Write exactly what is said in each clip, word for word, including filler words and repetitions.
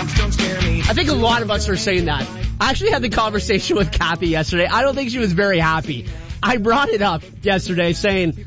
I think a lot of us are saying that. I actually had the conversation with Kathy yesterday. I don't think she was very happy. I brought it up yesterday saying,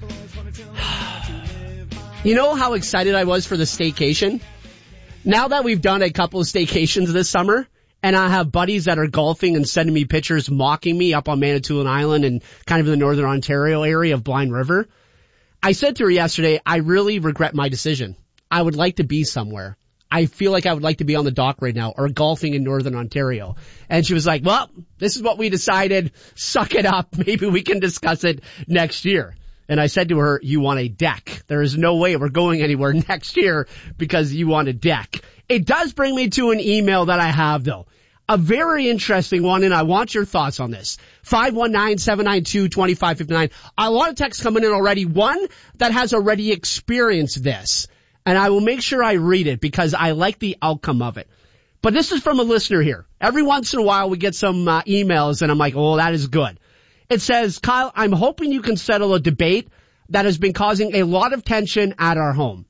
you know how excited I was for the staycation? Now that we've done a couple of staycations this summer, and I have buddies that are golfing and sending me pictures mocking me up on Manitoulin Island and kind of in the northern Ontario area of Blind River, I said to her yesterday, I really regret my decision. I would like to be somewhere. I feel like I would like to be on the dock right now or golfing in northern Ontario. And she was like, well, this is what we decided. Suck it up. Maybe we can discuss it next year. And I said to her, you want a deck. There is no way we're going anywhere next year because you want a deck. It does bring me to an email that I have, though. A very interesting one, and I want your thoughts on this. five one nine, seven nine two, two five five nine. A lot of texts coming in already. One that has already experienced this. And I will make sure I read it because I like the outcome of it. But this is from a listener here. Every once in a while we get some uh, emails and I'm like, oh, that is good. It says, Kyle, I'm hoping you can settle a debate that has been causing a lot of tension at our home.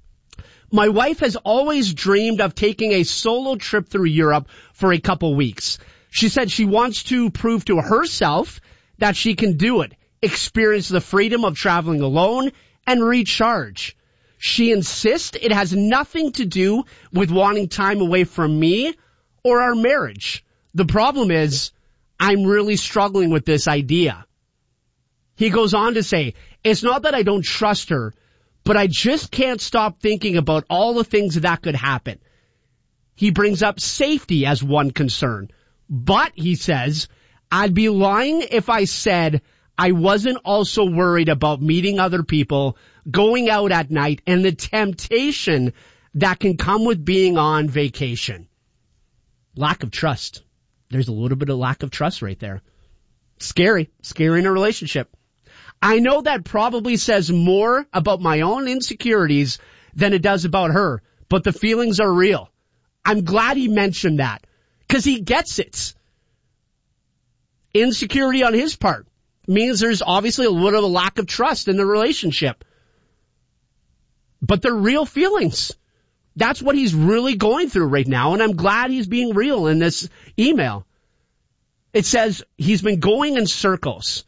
My wife has always dreamed of taking a solo trip through Europe for a couple weeks. She said she wants to prove to herself that she can do it, experience the freedom of traveling alone, and recharge. She insists it has nothing to do with wanting time away from me or our marriage. The problem is, I'm really struggling with this idea. He goes on to say, it's not that I don't trust her, but I just can't stop thinking about all the things that could happen. He brings up safety as one concern. But, he says, I'd be lying if I said I wasn't also worried about meeting other people, going out at night, and the temptation that can come with being on vacation. Lack of trust. There's a little bit of lack of trust right there. Scary. Scary in a relationship. I know that probably says more about my own insecurities than it does about her, but the feelings are real. I'm glad he mentioned that because he gets it. Insecurity on his part means there's obviously a little of a lack of trust in the relationship. But they're real feelings. That's what he's really going through right now, and I'm glad he's being real in this email. It says he's been going in circles.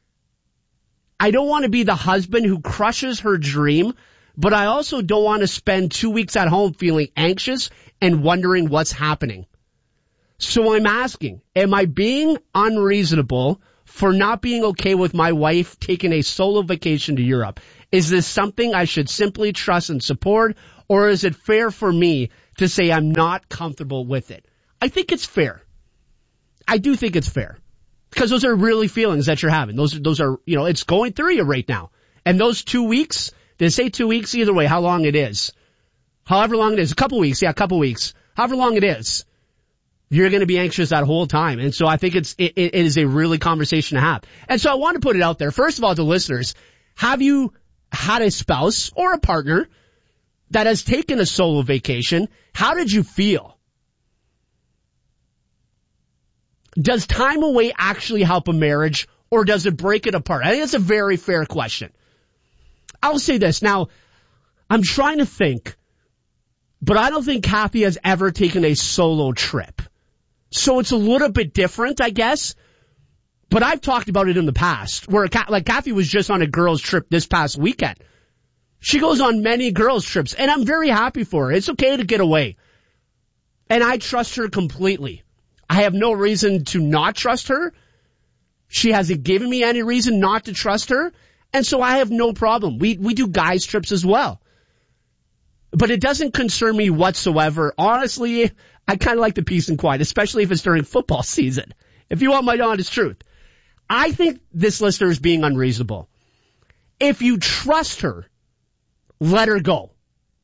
I don't want to be the husband who crushes her dream, but I also don't want to spend two weeks at home feeling anxious and wondering what's happening. So I'm asking, am I being unreasonable for not being okay with my wife taking a solo vacation to Europe? Is this something I should simply trust and support, or is it fair for me to say I'm not comfortable with it? I think it's fair. I do think it's fair. Because those are really feelings that you're having. Those, those are, you know, it's going through you right now. And those two weeks, they say two weeks, either way, how long it is. However long it is, a couple weeks, yeah, a couple weeks. However long it is, you're going to be anxious that whole time. And so I think it's, it, it is a really conversation to have. And so I want to put it out there. First of all, to listeners, have you had a spouse or a partner that has taken a solo vacation? How did you feel? Does time away actually help a marriage, or does it break it apart? I think that's a very fair question. I'll say this. Now, I'm trying to think, but I don't think Kathy has ever taken a solo trip. So it's a little bit different, I guess. But I've talked about it in the past, where like Kathy was just on a girls' trip this past weekend. She goes on many girls' trips, and I'm very happy for her. It's okay to get away. And I trust her completely. I have no reason to not trust her. She hasn't given me any reason not to trust her. And so I have no problem. We, we do guys trips as well. But it doesn't concern me whatsoever. Honestly, I kind of like the peace and quiet, especially if it's during football season. If you want my honest truth. I think this listener is being unreasonable. If you trust her, let her go.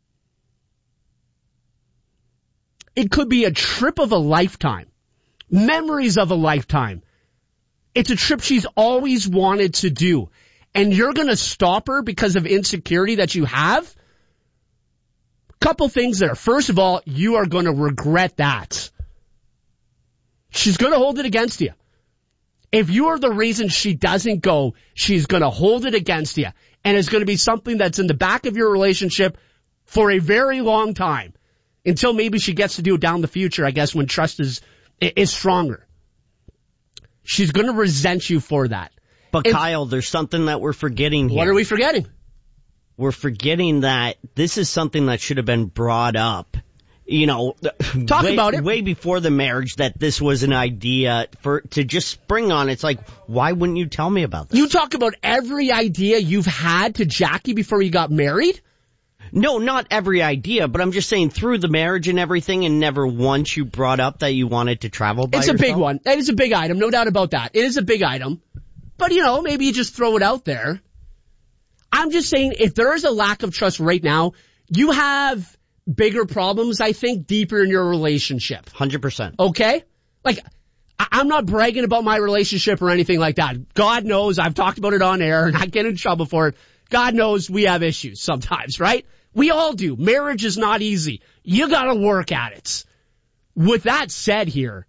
It could be a trip of a lifetime. Memories of a lifetime. It's a trip she's always wanted to do. And you're going to stop her because of insecurity that you have? Couple things there. First of all, you are going to regret that. She's going to hold it against you. If you are the reason she doesn't go, she's going to hold it against you. And it's going to be something that's in the back of your relationship for a very long time until maybe she gets to do it down the future, I guess, when trust is, is stronger. She's going to resent you for that. But and, Kyle, there's something that we're forgetting here. What are we forgetting? We're forgetting that this is something that should have been brought up, you know, talk way, about it way before the marriage, that this was an idea for to just spring on. It's like, why wouldn't you tell me about this? You talk about every idea you've had to Jackie before you got married? No, not every idea, but I'm just saying through the marriage and everything, and never once you brought up that you wanted to travel by It's yourself? a big one. It is a big item, no doubt about that. It is a big item. But, you know, maybe you just throw it out there. I'm just saying, if there is a lack of trust right now, you have bigger problems, I think, deeper in your relationship. one hundred percent. Okay? Like, I- I'm not bragging about my relationship or anything like that. God knows, I've talked about it on air and I get in trouble for it. God knows we have issues sometimes, right? We all do. Marriage is not easy. You gotta work at it. With that said here,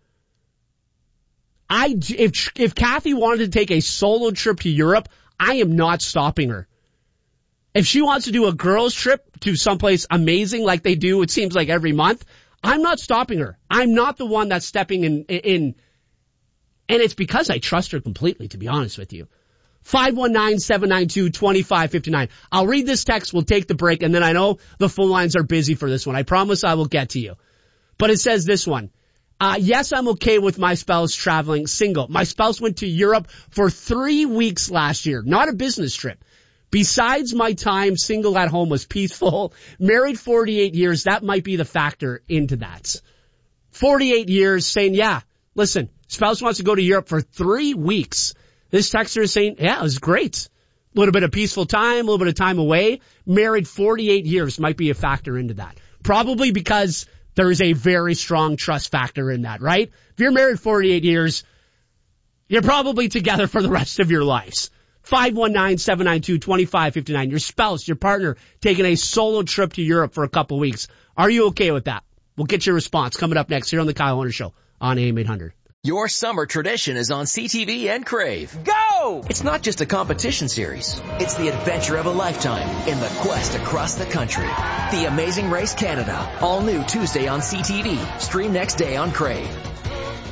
I, if, if Kathy wanted to take a solo trip to Europe, I am not stopping her. If she wants to do a girls trip to someplace amazing like they do, it seems like every month, I'm not stopping her. I'm not the one that's stepping in, in, and it's because I trust her completely, to be honest with you. five one nine, seven nine two, two five five nine. I'll read this text, we'll take the break, and then I know the phone lines are busy for this one. I promise I will get to you. But it says this one. Uh, yes, I'm okay with my spouse traveling single. My spouse went to Europe for three weeks last year, not a business trip. Besides, my time single at home was peaceful. Married forty-eight years, that might be the factor into that. forty-eight years saying, yeah, listen, spouse wants to go to Europe for three weeks. This texter is saying, yeah, it was great. A little bit of peaceful time, a little bit of time away. Married forty-eight years might be a factor into that. Probably because there is a very strong trust factor in that, right? If you're married forty-eight years, you're probably together for the rest of your lives. five one nine, seven nine two, two five five nine. Your spouse, your partner, taking a solo trip to Europe for a couple weeks. Are you okay with that? We'll get your response coming up next here on the Kyle Hunter Show on A M eight hundred. Your summer tradition is on C T V and Crave. Go! It's not just a competition series. It's the adventure of a lifetime in the quest across the country. The Amazing Race Canada. All new Tuesday on C T V. Stream next day on Crave.